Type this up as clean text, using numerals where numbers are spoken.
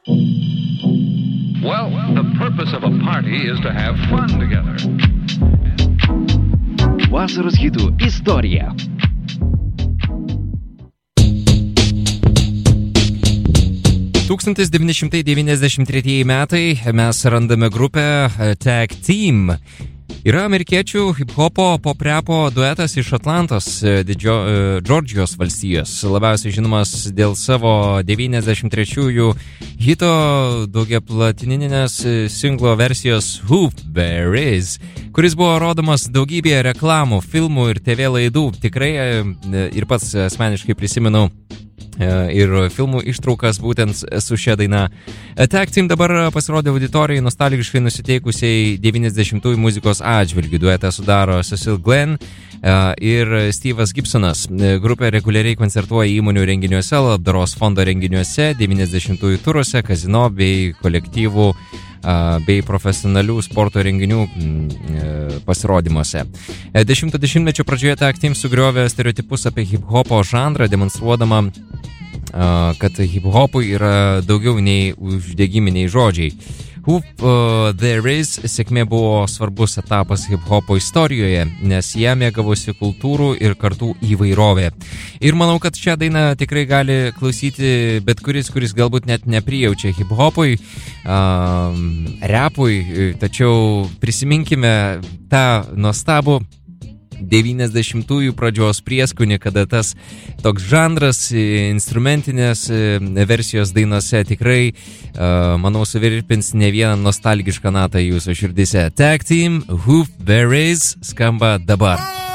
Well, the purpose of a party is to have fun together. Vasaros hitų istorija. $1993 metai mes randame grupę Tag Team. Yra amerikiečių hip-hopo pop-repo duetas iš Atlantos, Džordžijos valstijos, labiausiai žinomas dėl savo 93-ųjų hito daugiaplatininės singlo versijos Who There Is, kuris buvo rodomas daugybėje reklamų, filmų ir TV laidų. Tikrai ir pats asmeniškai prisimenu ir filmų ištraukas būtent su šia daina. Tag Team dabar pasirodė auditorijai nostalgiškai nusiteikusiai 90-ųjų muzikos atžvilgių. Duetą sudaro Cecil Glenn ir Steve'as Gibsonas. Grupė reguliariai koncertuoja įmonių renginiuose, labdaros fondo renginiuose, 90-ųjų turuose, kazino bei kolektyvų bei profesionalių sporto renginių pasirodymuose. 10-mečio pradžioje Tag Team sugriovė stereotipus apie hip-hopo žanrą, demonstruodama, kad hip-hopui yra daugiau nei uždegiminiai žodžiai. Who There Is sėkmė buvo svarbus etapas hip-hopo istorijoje, nes ją mėgavosi kultūrų ir kartų įvairovė. Ir manau, kad šią dainą tikrai gali klausyti bet kuris galbūt net neprijaučia hip-hopui, rapui, tačiau prisiminkime tą nuostabų 90-ųjų pradžios prieskonį, kada tas toks žanras instrumentinės versijos dainose tikrai, manau, suvirpins ne vieną nostalgišką natą jūsų širdise. Tag Team, Who There Is skamba dabar.